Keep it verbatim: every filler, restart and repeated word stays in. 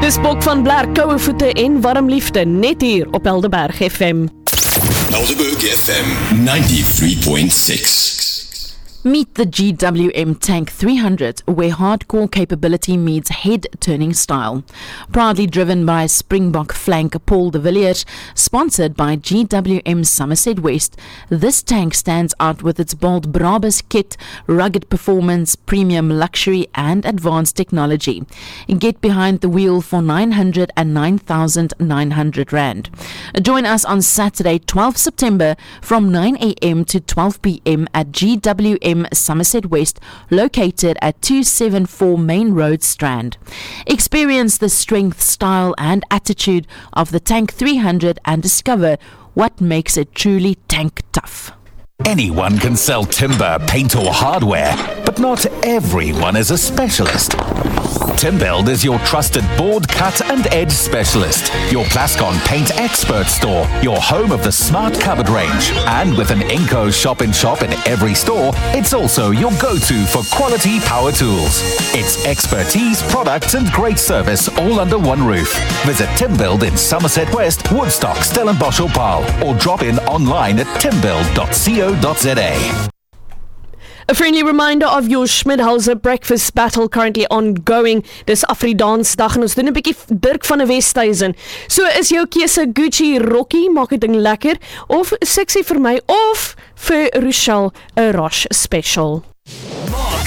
Dis Bok van Blerk, koue voete en warm liefde, net hier op Helderberg F M. Helderberg F M ninety-three point six. Meet the G W M Tank three hundred, where hardcore capability meets head-turning style. Proudly driven by Springbok flank Paul de Villiers, sponsored by G W M Somerset West, this tank stands out with its bold Brabus kit, rugged performance, premium luxury and advanced technology. Get behind the wheel for nine hundred nine thousand nine hundred rand. Join us on Saturday, twelfth September from nine a m to twelve p m at G W M Somerset West, located at two seventy-four Main Road, Strand. Experience the strength, style and attitude of the Tank three hundred and discover what makes it truly tank tough. Anyone can sell timber, paint or hardware, but not everyone is a specialist. Timbuild is your trusted board, cut and edge specialist, your Plascon paint expert store, your home of the smart cupboard range. And with an Inco shop-in-shop in every store, it's also your go-to for quality power tools. It's expertise, products and great service all under one roof. Visit Timbuild in Somerset West, Woodstock, Stellenbosch or Paarl, or drop in online at timbuild dot co dot za. A friendly reminder of your Schmidhauser breakfast battle currently ongoing. Dis Afrikansdag en ons doen 'n bietjie Dirk van der Westhuizen. So is jou keuse Gucci Rokkie, maak die ding lekker, of sexy vir my, of vir Rochelle 'n Roche special. Mark